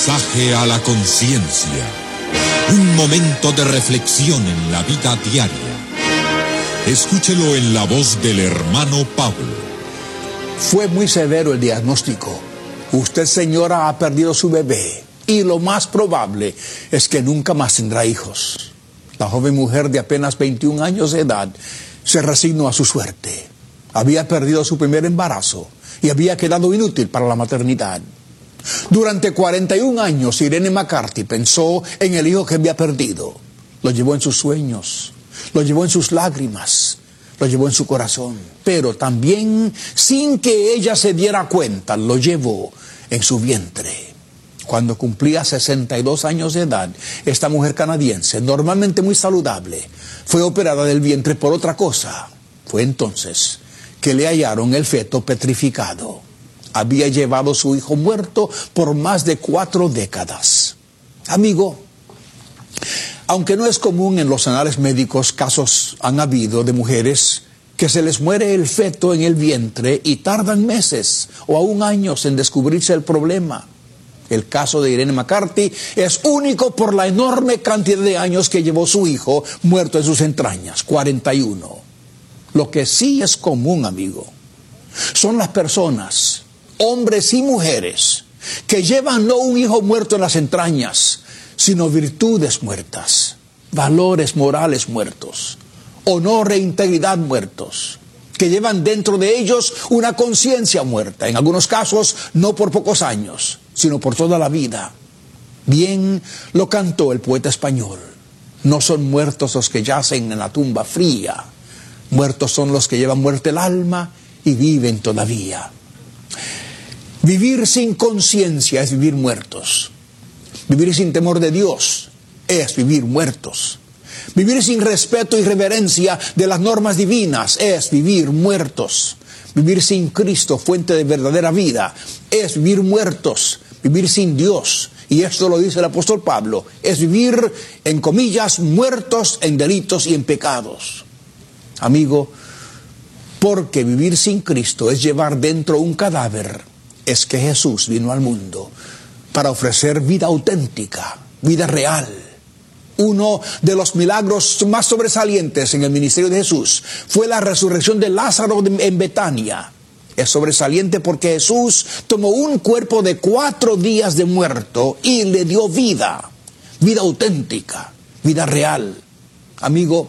Mensaje a la conciencia. Un momento de reflexión en la vida diaria. Escúchelo en la voz del hermano Pablo. Fue muy severo el diagnóstico. Usted, señora, ha perdido su bebé y lo más probable es que nunca más tendrá hijos. La joven mujer de apenas 21 años de edad se resignó a su suerte. Había perdido su primer embarazo y había quedado inútil para la maternidad. Durante 41 años, Irene McCarthy pensó en el hijo que había perdido. Lo llevó en sus sueños, lo llevó en sus lágrimas, lo llevó en su corazón. Pero también, sin que ella se diera cuenta, lo llevó en su vientre. Cuando cumplía 62 años de edad, esta mujer canadiense, normalmente muy saludable, fue operada del vientre por otra cosa. Fue entonces que le hallaron el feto petrificado. Había llevado su hijo muerto por más de 4 décadas. Amigo, aunque no es común en los anales médicos, casos han habido de mujeres que se les muere el feto en el vientre y tardan meses o aún años en descubrirse el problema. El caso de Irene McCarthy es único por la enorme cantidad de años que llevó su hijo muerto en sus entrañas, 41. Lo que sí es común, amigo, son las personas, hombres y mujeres, que llevan no un hijo muerto en las entrañas, sino virtudes muertas, valores morales muertos, honor e integridad muertos, que llevan dentro de ellos una conciencia muerta, en algunos casos no por pocos años, sino por toda la vida. Bien lo cantó el poeta español: no son muertos los que yacen en la tumba fría, muertos son los que llevan muerte el alma y viven todavía. Vivir sin conciencia es vivir muertos. Vivir sin temor de Dios es vivir muertos. Vivir sin respeto y reverencia de las normas divinas es vivir muertos. Vivir sin Cristo, fuente de verdadera vida, es vivir muertos. Vivir sin Dios, y esto lo dice el apóstol Pablo, es vivir, en comillas, muertos en delitos y en pecados. Amigo, porque vivir sin Cristo es llevar dentro un cadáver, es que Jesús vino al mundo para ofrecer vida auténtica, vida real. Uno de los milagros más sobresalientes en el ministerio de Jesús fue la resurrección de Lázaro en Betania. Es sobresaliente porque Jesús tomó un cuerpo de 4 días de muerto y le dio vida, vida auténtica, vida real. Amigo,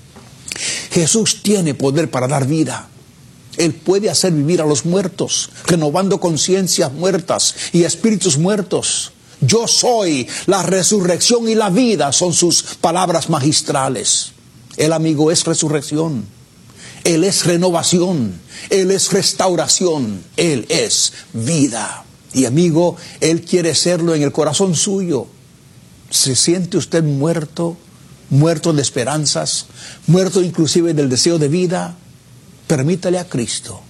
Jesús tiene poder para dar vida. Él puede hacer vivir a los muertos, renovando conciencias muertas y espíritus muertos. Yo soy la resurrección y la vida, son sus palabras magistrales. El amigo es resurrección, Él es renovación, Él es restauración, Él es vida. Y amigo, Él quiere serlo en el corazón suyo. ¿Se siente usted muerto, muerto de esperanzas, muerto inclusive del deseo de vida? Permítale a Cristo